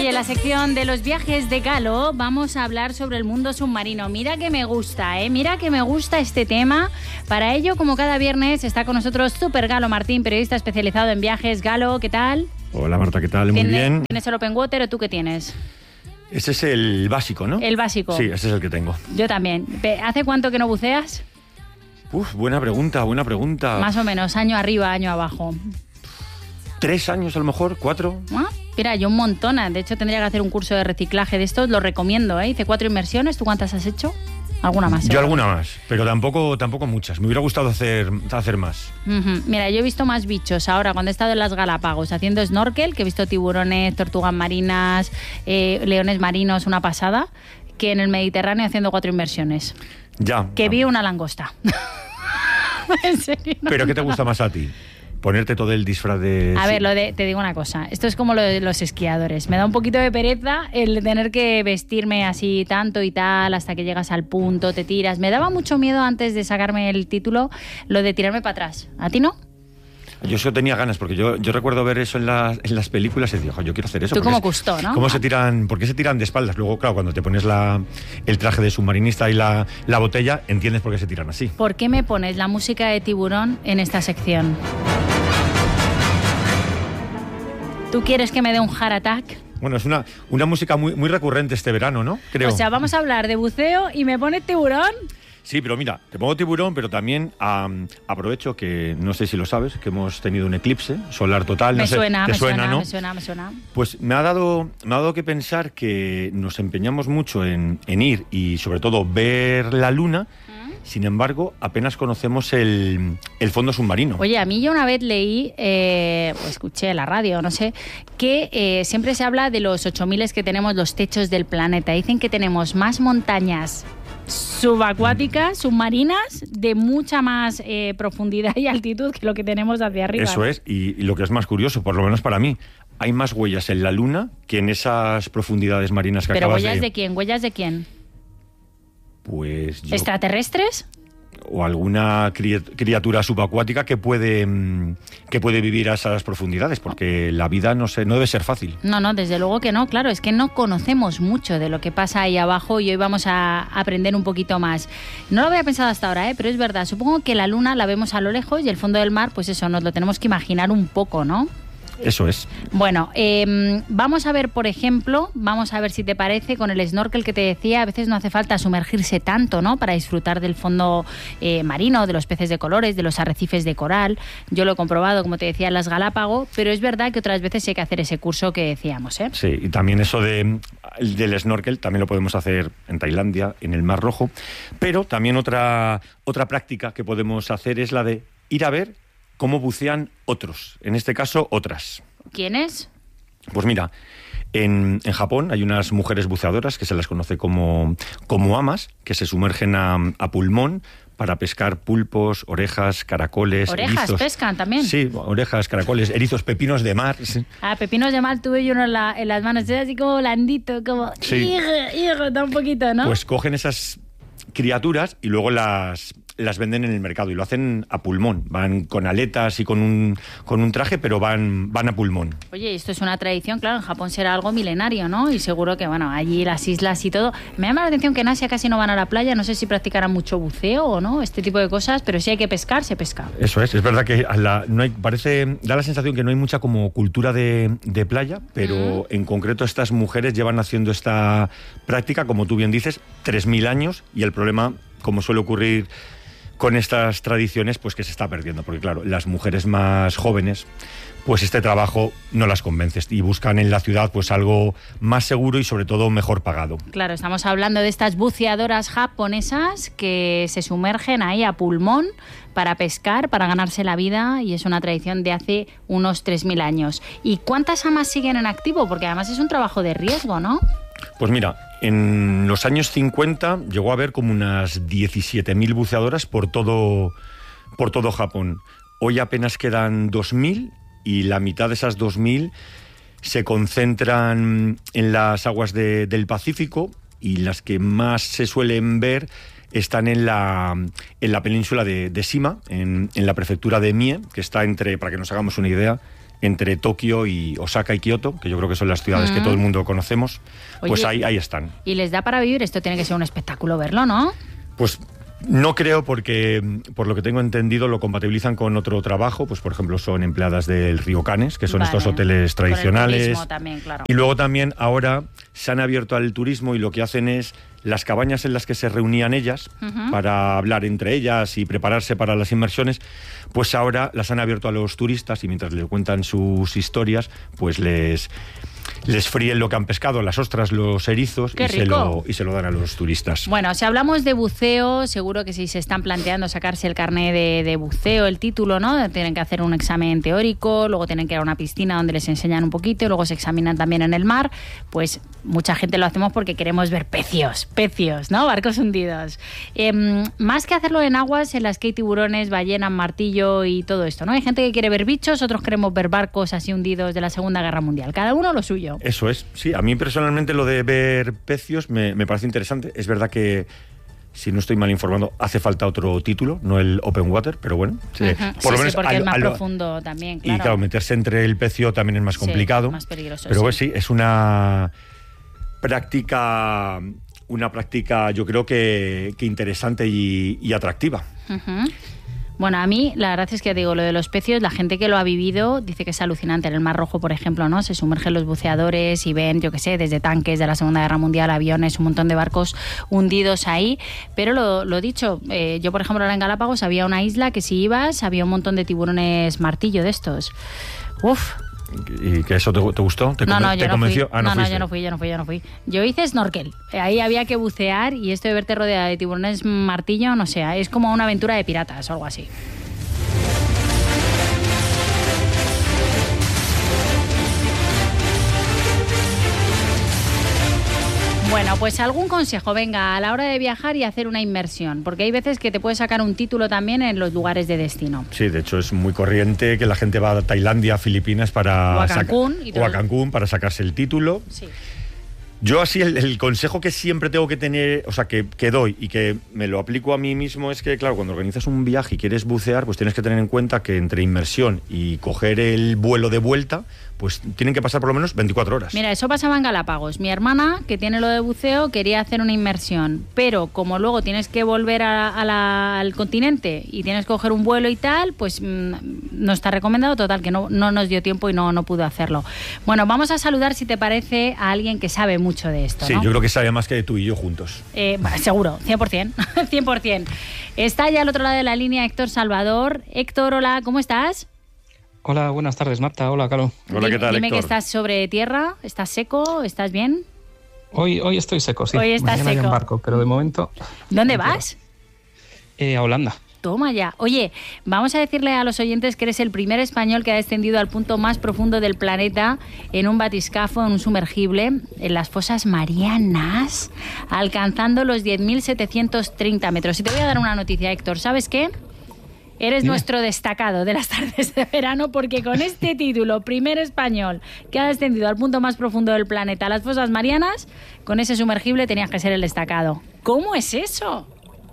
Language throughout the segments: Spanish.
Oye, en la sección de los viajes de Galo vamos a hablar sobre el mundo submarino. Mira que me gusta, Mira que me gusta este tema. Para ello, como cada viernes, está con nosotros Super Galo Martín, periodista especializado en viajes. Galo, ¿qué tal? Hola Marta, ¿qué tal? Muy bien. ¿Tienes el Open Water o tú qué tienes? Ese es el básico, ¿no? El básico. Sí, ese es el que tengo. Yo también. ¿Hace cuánto que no buceas? Buena pregunta. Más o menos, año arriba, año abajo. 3 años a lo mejor, 4. ¿Ah? Mira, yo un montón. De hecho, tendría que hacer un curso de reciclaje de estos. Lo recomiendo, Hice 4 inmersiones. ¿Tú cuántas has hecho? ¿Alguna más? Yo alguna más, pero tampoco muchas. Me hubiera gustado hacer más. Mira, yo he visto más bichos ahora cuando he estado en las Galápagos haciendo snorkel, que he visto tiburones, tortugas marinas, leones marinos, una pasada, que en el Mediterráneo haciendo 4 inmersiones. Ya. Que vi una langosta. En serio. No. ¿Pero qué te gusta más a ti? Ponerte todo el disfraz de... A ver, te digo una cosa. Esto es como lo de los esquiadores. Me da un poquito de pereza el tener que vestirme así tanto y tal hasta que llegas al punto, te tiras. Me daba mucho miedo antes de sacarme el título lo de tirarme para atrás. ¿A ti no? Yo solo tenía ganas, porque yo recuerdo ver eso en las películas y decía, yo quiero hacer eso. Tú como Cousteau, ¿no? ¿Por qué se tiran de espaldas? Luego, claro, cuando te pones el traje de submarinista y la botella, entiendes por qué se tiran así. ¿Por qué me pones la música de Tiburón en esta sección? ¿Tú quieres que me dé un heart attack? Bueno, es una música muy recurrente este verano, ¿no? Creo. O sea, vamos a hablar de buceo y me pones Tiburón. Sí, pero mira, te pongo Tiburón, pero también aprovecho que, no sé si lo sabes, que hemos tenido un eclipse solar total. Me suena, ¿no? Me suena. Pues me ha dado que pensar que nos empeñamos mucho en ir y sobre todo ver la luna. Sin embargo, apenas conocemos el fondo submarino. Oye, a mí yo una vez leí, o escuché en la radio, no sé, que siempre se habla de los 8000 que tenemos los techos del planeta. Dicen que tenemos más montañas subacuáticas, submarinas, de mucha más profundidad y altitud que lo que tenemos hacia arriba. Eso es, y lo que es más curioso, por lo menos para mí, hay más huellas en la luna que en esas profundidades marinas que acabas de... ¿Pero huellas de quién? ¿Huellas de quién? Pues yo... ¿Extraterrestres? O alguna criatura subacuática que puede vivir a esas profundidades, porque la vida no debe ser fácil. No, desde luego que no, claro, es que no conocemos mucho de lo que pasa ahí abajo y hoy vamos a aprender un poquito más. No lo había pensado hasta ahora, pero es verdad, supongo que la luna la vemos a lo lejos y el fondo del mar, pues eso, nos lo tenemos que imaginar un poco, ¿no? Eso es. Bueno, vamos a ver, por ejemplo, si te parece, con el snorkel que te decía, a veces no hace falta sumergirse tanto, ¿no? Para disfrutar del fondo marino, de los peces de colores, de los arrecifes de coral. Yo lo he comprobado, como te decía, en las Galápagos, pero es verdad que otras veces hay que hacer ese curso que decíamos, ¿eh? Sí, y también eso del snorkel también lo podemos hacer en Tailandia, en el Mar Rojo, pero también otra práctica que podemos hacer es la de ir a ver cómo bucean otros, en este caso otras. ¿Quiénes? Pues mira, en Japón hay unas mujeres buceadoras que se las conoce como amas, que se sumergen a pulmón para pescar pulpos, orejas, caracoles, ¿Orejas erizos. ¿Pescan también? Sí, orejas, caracoles, erizos, pepinos de mar. Sí. Pepinos de mar tuve yo uno en las manos, es así como blandito, como... Sí. Da un poquito, ¿no? Pues cogen esas criaturas y luego las venden en el mercado y lo hacen a pulmón. Van con aletas y con un traje, pero van a pulmón. Oye, esto es una tradición, claro, en Japón será algo milenario, ¿no? Y seguro que, bueno, allí las islas y todo. Me llama la atención que en Asia casi no van a la playa, no sé si practicarán mucho buceo o no, este tipo de cosas, pero si hay que pescar, se pesca. Eso es verdad que da la sensación que no hay mucha como cultura de playa, pero en concreto estas mujeres llevan haciendo esta práctica, como tú bien dices, 3000 años, y el problema, como suele ocurrir con estas tradiciones, pues que se está perdiendo, porque claro, las mujeres más jóvenes, pues este trabajo no las convence y buscan en la ciudad pues algo más seguro y sobre todo mejor pagado. Claro, estamos hablando de estas buceadoras japonesas que se sumergen ahí a pulmón para pescar, para ganarse la vida, y es una tradición de hace unos 3000 años. ¿Y cuántas amas siguen en activo? Porque además es un trabajo de riesgo, ¿no? Pues mira, en los años 50 llegó a haber como unas 17.000 buceadoras por todo Japón. Hoy apenas quedan 2.000 y la mitad de esas 2.000 se concentran en las aguas del Pacífico, y las que más se suelen ver están en la península de Shima, en la prefectura de Mie, que está para que nos hagamos una idea, entre Tokio y Osaka y Kioto, que yo creo que son las ciudades que todo el mundo conocemos. Oye, pues ahí están. ¿Y les da para vivir? Esto tiene que ser un espectáculo verlo, ¿no? Pues no creo, porque por lo que tengo entendido lo compatibilizan con otro trabajo, pues por ejemplo son empleadas del Ryokanes, que son estos hoteles tradicionales. Con el turismo también, claro. Y luego también ahora se han abierto al turismo y lo que hacen es las cabañas en las que se reunían ellas para hablar entre ellas y prepararse para las inmersiones, pues ahora las han abierto a los turistas y mientras les cuentan sus historias, pues les fríen lo que han pescado, las ostras, los erizos y se lo dan a los turistas. Bueno, si hablamos de buceo, seguro que si se están planteando sacarse el carné de buceo, el título, ¿no? Tienen que hacer un examen teórico, luego tienen que ir a una piscina donde les enseñan un poquito y luego se examinan también en el mar. Pues mucha gente lo hacemos porque queremos ver pecios, ¿no? Barcos hundidos. Más que hacerlo en aguas en las que hay tiburones, ballenas, martillo y todo esto, ¿no? Hay gente que quiere ver bichos, otros queremos ver barcos así hundidos de la Segunda Guerra Mundial. Cada uno lo suyo. Eso es, sí. A mí personalmente lo de ver pecios me parece interesante. Es verdad que, si no estoy mal informado, hace falta otro título, no el Open Water, pero bueno. Por lo menos porque es más profundo también, claro. Y claro, meterse entre el pecio también es más complicado. Más peligroso. Pero pues sí, es una práctica yo creo que interesante y atractiva. Bueno, a mí la verdad es que digo, lo de los pecios, la gente que lo ha vivido dice que es alucinante. En el Mar Rojo, por ejemplo, ¿no? Se sumergen los buceadores y ven, yo qué sé, desde tanques de la Segunda Guerra Mundial, aviones, un montón de barcos hundidos ahí. Pero lo dicho, yo por ejemplo ahora en Galápagos había una isla que si ibas había un montón de tiburones martillo de estos. Uf. ¿Y que eso te gustó? ¿Te convenció? Yo no fui. Yo hice snorkel. Ahí había que bucear y esto de verte rodeada de tiburones martillo, no sé, es como una aventura de piratas o algo así. Bueno, pues algún consejo, venga, a la hora de viajar y hacer una inmersión, porque hay veces que te puedes sacar un título también en los lugares de destino. Sí, de hecho es muy corriente que la gente va a Tailandia, Filipinas o a Cancún para sacarse el título. Sí. Yo así el consejo que siempre tengo que tener, o sea, que doy y que me lo aplico a mí mismo es que, claro, cuando organizas un viaje y quieres bucear, pues tienes que tener en cuenta que entre inmersión y coger el vuelo de vuelta, pues tienen que pasar por lo menos 24 horas. Mira, eso pasaba en Galápagos. Mi hermana, que tiene lo de buceo, quería hacer una inmersión, pero como luego tienes que volver al continente y tienes que coger un vuelo y tal, pues no está recomendado, total, que no nos dio tiempo y no pudo hacerlo. Bueno, vamos a saludar, si te parece, a alguien que sabe mucho de esto, Sí, ¿no? Yo creo que sabe más que tú y yo juntos. Seguro, 100%. 100%. Está ya al otro lado de la línea Héctor Salvador. Héctor, hola, ¿cómo estás? Hola, buenas tardes, Marta. Hola, Calo. Hola, ¿qué tal, Dime Héctor? que estás sobre tierra, ¿estás seco? ¿Estás bien? Hoy estoy seco, sí. Hoy estás Mañana seco. en barco, pero de momento... ¿Dónde vas? A Holanda. Toma ya. Oye, vamos a decirle a los oyentes que eres el primer español que ha descendido al punto más profundo del planeta en un batiscafo, en un sumergible, en las fosas Marianas, alcanzando los 10.730 metros. Y te voy a dar una noticia, Héctor. ¿Sabes qué? Eres nuestro destacado de las tardes de verano, porque con este título, primer español que ha descendido al punto más profundo del planeta, las fosas Marianas, con ese sumergible tenías que ser el destacado. ¿Cómo es eso?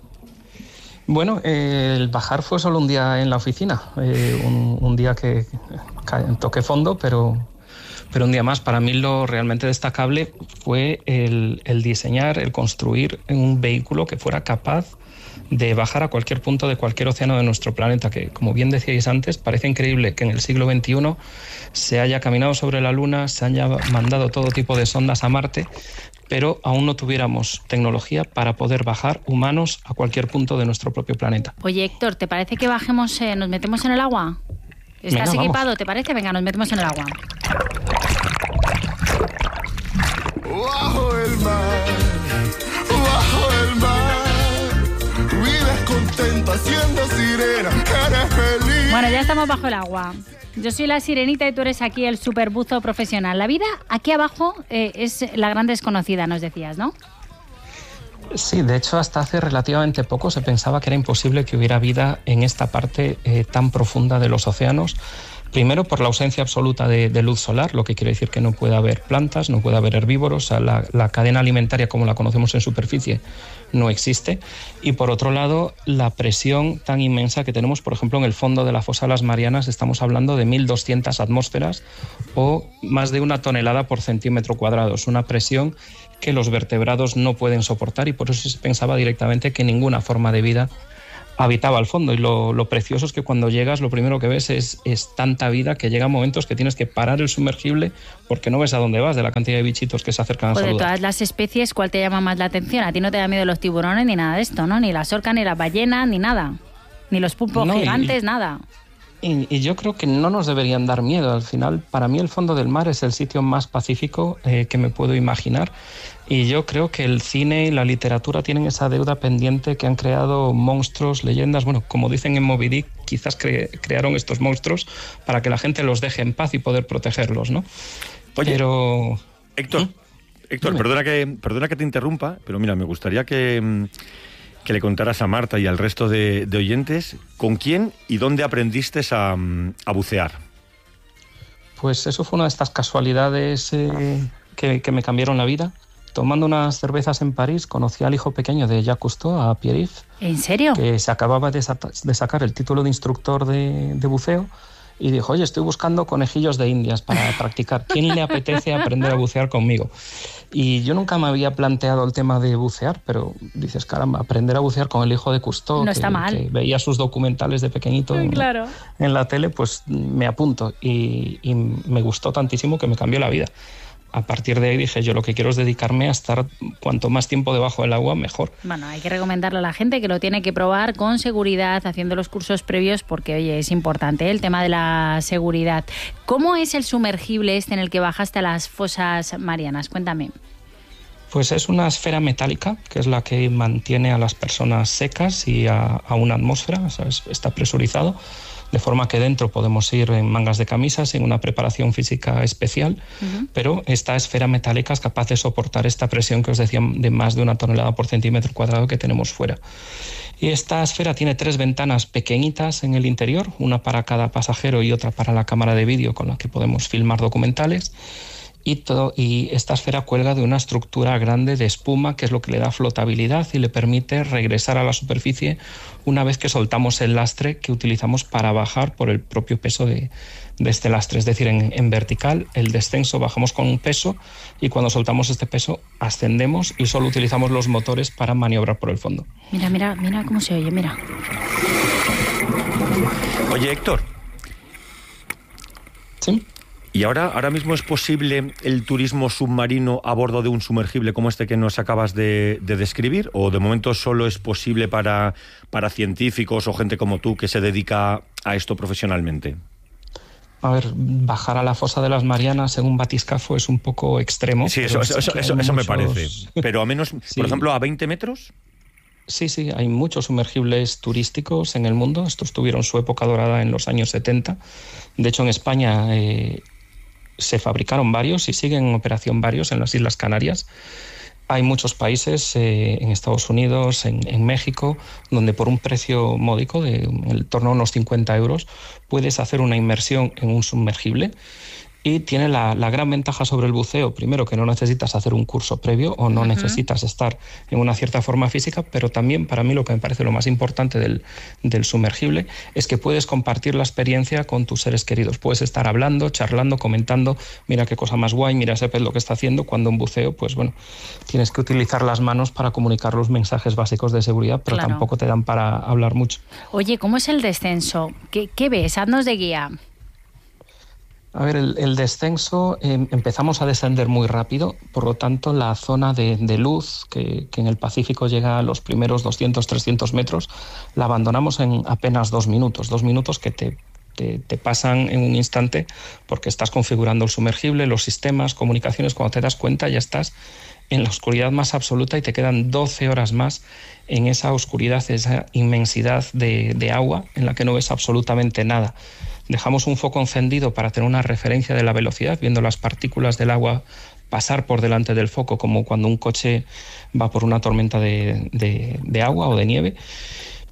Bueno, el bajar fue solo un día en la oficina, un día que toqué fondo, pero un día más. Para mí lo realmente destacable fue el diseñar, el construir un vehículo que fuera capaz de bajar a cualquier punto de cualquier océano de nuestro planeta, que, como bien decíais antes, parece increíble que en el siglo XXI se haya caminado sobre la Luna, se haya mandado todo tipo de sondas a Marte, pero aún no tuviéramos tecnología para poder bajar humanos a cualquier punto de nuestro propio planeta. Oye, Héctor, ¿te parece que bajemos, nos metemos en el agua? ¿Estás equipado? Vamos. ¿Te parece? Venga, nos metemos en el agua. Bajo el mar, bajo el mar, vives contenta siendo sirena, eres feliz. Bueno, ya estamos bajo el agua. Yo soy la sirenita y tú eres aquí el superbuzo profesional. La vida aquí abajo es la gran desconocida, nos decías, ¿no? Sí, de hecho hasta hace relativamente poco se pensaba que era imposible que hubiera vida en esta parte tan profunda de los océanos, Primero, por la ausencia absoluta de luz solar, lo que quiere decir que no puede haber plantas, no puede haber herbívoros, o sea, la cadena alimentaria como la conocemos en superficie no existe. Y por otro lado, la presión tan inmensa que tenemos, por ejemplo, en el fondo de la fosa de las Marianas, estamos hablando de 1.200 atmósferas o más de 1 tonelada por centímetro cuadrado. Es una presión que los vertebrados no pueden soportar y por eso se pensaba directamente que ninguna forma de vida habitaba al fondo. Y lo precioso es que cuando llegas lo primero que ves es tanta vida que llega momentos que tienes que parar el sumergible porque no ves a dónde vas de la cantidad de bichitos que se acercan a saludar. De todas las especies, ¿cuál te llama más la atención? A ti no te da miedo los tiburones ni nada de esto, ¿no? Ni las orcas, ni las ballenas, ni nada. Ni los pulpos gigantes, nada. Y yo creo que no nos deberían dar miedo. Al final, para mí el fondo del mar es el sitio más pacífico que me puedo imaginar. Y yo creo que el cine y la literatura tienen esa deuda pendiente que han creado monstruos, leyendas. Bueno, como dicen en Moby Dick, quizás crearon estos monstruos para que la gente los deje en paz y poder protegerlos, ¿no? Oye, pero... Héctor, perdona que te interrumpa, pero mira, me gustaría que le contaras a Marta y al resto de oyentes con quién y dónde aprendiste a bucear. Pues eso fue una de estas casualidades que me cambiaron la vida. Tomando unas cervezas en París, conocí al hijo pequeño de Jacques Cousteau, a Pierre-Yves. ¿En serio? Que se acababa de sacar el título de instructor de buceo y dijo, oye, estoy buscando conejillos de indias para practicar. ¿Quién le apetece aprender a bucear conmigo? Y yo nunca me había planteado el tema de bucear, pero dices, caramba, aprender a bucear con el hijo de Cousteau, no está mal. Que veía sus documentales de pequeñito claro. en la tele, pues me apunto. Y me gustó tantísimo que me cambió la vida. A partir de ahí dije, yo lo que quiero es dedicarme a estar cuanto más tiempo debajo del agua, mejor. Bueno, hay que recomendarle a la gente que lo tiene que probar con seguridad, haciendo los cursos previos, porque, oye, es importante el tema de la seguridad. ¿Cómo es el sumergible en el que bajaste a las fosas marianas? Cuéntame. Pues es una esfera metálica, que es la que mantiene a las personas secas y a una atmósfera, o sea, está presurizado, de forma que dentro podemos ir en mangas de camisas, en una preparación física especial, pero esta esfera metálica es capaz de soportar esta presión que os decía de más de 1 tonelada por centímetro cuadrado que tenemos fuera. Y esta esfera tiene 3 ventanas pequeñitas en el interior, una para cada pasajero y otra para la cámara de vídeo con la que podemos filmar documentales. Y esta esfera cuelga de una estructura grande de espuma, que es lo que le da flotabilidad y le permite regresar a la superficie una vez que soltamos el lastre que utilizamos para bajar por el propio peso de este lastre. Es decir, en vertical, el descenso bajamos con un peso y cuando soltamos este peso ascendemos y solo utilizamos los motores para maniobrar por el fondo. Mira cómo se oye, mira. Oye, Héctor. ¿Sí? ¿Y ahora mismo es posible el turismo submarino a bordo de un sumergible como este que nos acabas de describir? ¿O de momento solo es posible para científicos o gente como tú que se dedica a esto profesionalmente? A ver, bajar a la fosa de las Marianas en un batiscafo es un poco extremo. Sí, eso me parece. Pero a menos, sí. Por ejemplo, ¿a 20 metros? Sí, hay muchos sumergibles turísticos en el mundo. Estos tuvieron su época dorada en los años 70. De hecho, en España se fabricaron varios y siguen en operación varios en las Islas Canarias. Hay muchos países, en Estados Unidos, en México, donde por un precio módico de en torno a unos 50 euros puedes hacer una inmersión en un sumergible. Y tiene la gran ventaja sobre el buceo, primero, que no necesitas hacer un curso previo o no necesitas estar en una cierta forma física, pero también para mí lo que me parece lo más importante del sumergible es que puedes compartir la experiencia con tus seres queridos. Puedes estar hablando, charlando, comentando, mira qué cosa más guay, mira ese pez lo que está haciendo, cuando en buceo, pues bueno, tienes que utilizar las manos para comunicar los mensajes básicos de seguridad, pero claro, tampoco te dan para hablar mucho. Oye, ¿cómo es el descenso? ¿Qué ves? Haznos de guía. A ver, el descenso, empezamos a descender muy rápido, por lo tanto la zona de luz que en el Pacífico llega a los primeros 200-300 metros, la abandonamos en apenas 2 minutos, 2 minutos que te pasan en un instante porque estás configurando el sumergible, los sistemas, comunicaciones, cuando te das cuenta ya estás en la oscuridad más absoluta y te quedan 12 horas más en esa oscuridad, esa inmensidad de agua en la que no ves absolutamente nada. Dejamos un foco encendido para tener una referencia de la velocidad, viendo las partículas del agua pasar por delante del foco, como cuando un coche va por una tormenta de agua o de nieve.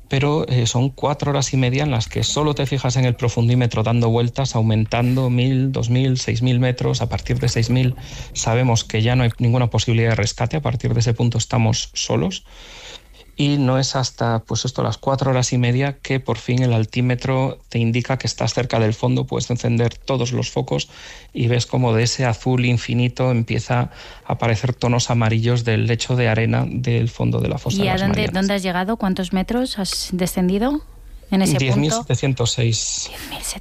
pero son 4 horas y media en las que solo te fijas en el profundímetro dando vueltas, aumentando 1.000, 2.000, 6.000 metros. A partir de 6.000 sabemos que ya no hay ninguna posibilidad de rescate, a partir de ese punto estamos solos. Y no es hasta las 4 horas y media que por fin el altímetro te indica que estás cerca del fondo, puedes encender todos los focos y ves como de ese azul infinito empieza a aparecer tonos amarillos del lecho de arena del fondo de la fosa de las Marianas. ¿Y dónde has llegado? ¿Cuántos metros has descendido en ese punto? 10.706.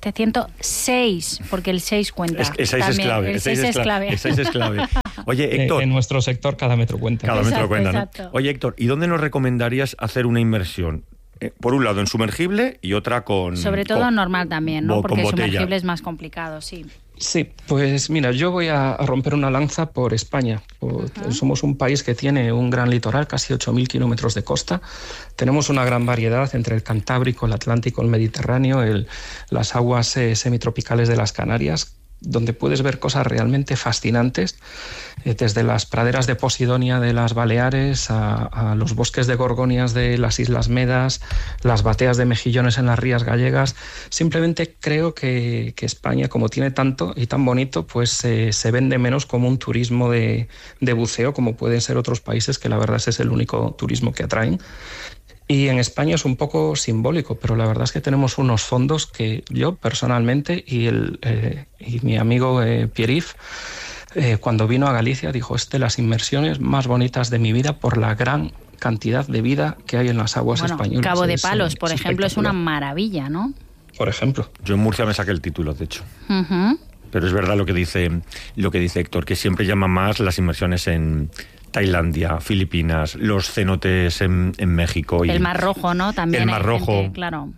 10.706, porque el 6 cuenta. El 6 es clave. El 6 es clave. El 6 es clave. Oye, Héctor. En nuestro sector cada metro cuenta. Cada metro cuenta, ¿no? Exacto. Oye, Héctor, ¿y dónde nos recomendarías hacer una inmersión? Por un lado en sumergible y otra con... Sobre todo normal también, ¿no? Porque el botella. sumergible es más complicado, sí. Sí, pues mira, yo voy a romper una lanza por España. Somos un país que tiene un gran litoral, casi 8.000 kilómetros de costa. Tenemos una gran variedad entre el Cantábrico, el Atlántico, el Mediterráneo, las aguas semitropicales de las Canarias, donde puedes ver cosas realmente fascinantes, desde las praderas de Posidonia de las Baleares a los bosques de gorgonias de las Islas Medas, las bateas de mejillones en las rías gallegas. Simplemente creo que España, como tiene tanto y tan bonito, pues se vende menos como un turismo de buceo, como pueden ser otros países que la verdad es el único turismo que atraen. Y en España es un poco simbólico, pero la verdad es que tenemos unos fondos que yo personalmente y mi amigo Pierif, cuando vino a Galicia, dijo, las inmersiones más bonitas de mi vida por la gran cantidad de vida que hay en las aguas españolas. Cabo de Palos, por ejemplo, es una maravilla, ¿no? Por ejemplo. Yo en Murcia me saqué el título, de hecho. Pero es verdad lo que dice Héctor, que siempre llama más las inmersiones en Tailandia, Filipinas, los cenotes en México. Y el Mar Rojo, ¿no? También el Mar Rojo. Gente, claro.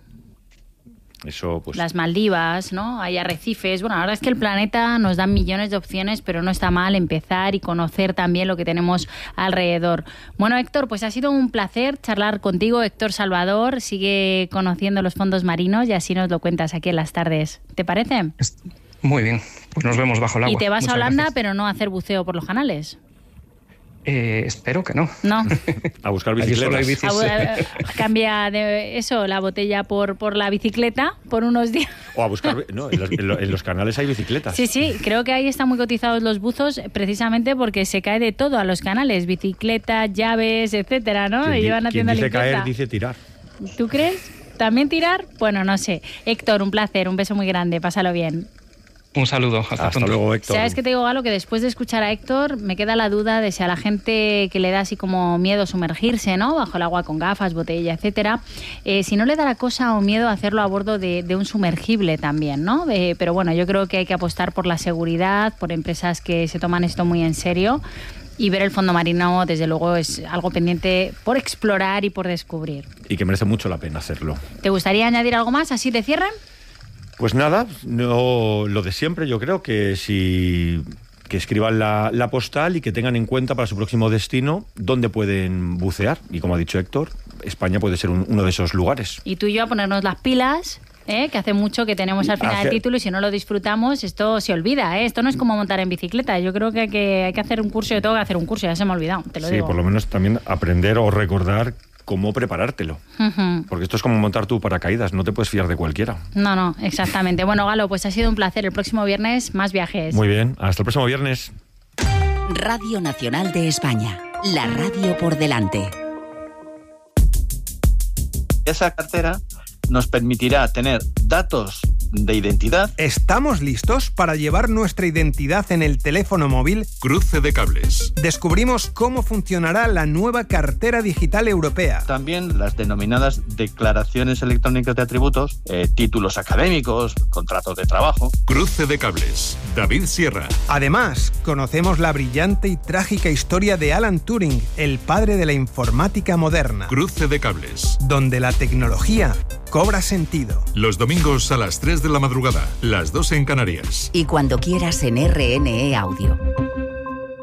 Eso, pues... Las Maldivas, ¿no? Hay arrecifes. Bueno, la verdad es que el planeta nos da millones de opciones, pero no está mal empezar y conocer también lo que tenemos alrededor. Bueno, Héctor, pues ha sido un placer charlar contigo. Héctor Salvador sigue conociendo los fondos marinos y así nos lo cuentas aquí en Las Tardes. ¿Te parece? Muy bien, pues nos vemos bajo el agua. Y te vas Muchas a Holanda, gracias. pero no a hacer buceo por los canales. Espero que no. No. A buscar bicicletas. Cambia de eso, la botella por la bicicleta por unos días. O a buscar... No, en los canales hay bicicletas. Sí, creo que ahí están muy cotizados los buzos precisamente porque se cae de todo a los canales. Bicicletas, llaves, etcétera, ¿no? Y van haciendo dice limpieza. caer, dice tirar. ¿Tú crees? ¿También tirar? Bueno, no sé. Héctor, un placer, un beso muy grande, pásalo bien. Un saludo, hasta pronto. Luego, Héctor. ¿Sabes qué te digo, Galo? Que después de escuchar a Héctor me queda la duda de si a la gente que le da así como miedo sumergirse, ¿no? Bajo el agua con gafas, botella, etcétera, si no le dará cosa o miedo hacerlo a bordo de un sumergible también, ¿no? Pero bueno, yo creo que hay que apostar por la seguridad, por empresas que se toman esto muy en serio, y ver el fondo marino, desde luego, es algo pendiente por explorar y por descubrir. Y que merece mucho la pena hacerlo. ¿Te gustaría añadir algo más así de cierre? Pues nada, no, lo de siempre, yo creo que que escriban la postal y que tengan en cuenta para su próximo destino dónde pueden bucear. Y como ha dicho Héctor, España puede ser uno de esos lugares. Y tú y yo a ponernos las pilas, que hace mucho que tenemos al final el título y si no lo disfrutamos, esto se olvida. Esto no es como montar en bicicleta. Yo creo que hay que hacer un curso, yo tengo que hacer un curso, ya se me ha olvidado, te lo digo. Sí, por lo menos también aprender o recordar cómo preparártelo. Porque esto es como montar tu paracaídas, no te puedes fiar de cualquiera. No, exactamente. Bueno, Galo, pues ha sido un placer. El próximo viernes, más viajes. Muy bien, hasta el próximo viernes. Radio Nacional de España, la radio por delante. Esa cartera nos permitirá tener datos de identidad. ¿Estamos listos para llevar nuestra identidad en el teléfono móvil? Cruce de cables. Descubrimos cómo funcionará la nueva cartera digital europea. También las denominadas declaraciones electrónicas de atributos, títulos académicos, contratos de trabajo. Cruce de cables. David Sierra. Además, conocemos la brillante y trágica historia de Alan Turing, el padre de la informática moderna. Cruce de cables. Donde la tecnología cobra sentido. Los domingos a las 3 de la madrugada, las 2 en Canarias. Y cuando quieras en RNE Audio.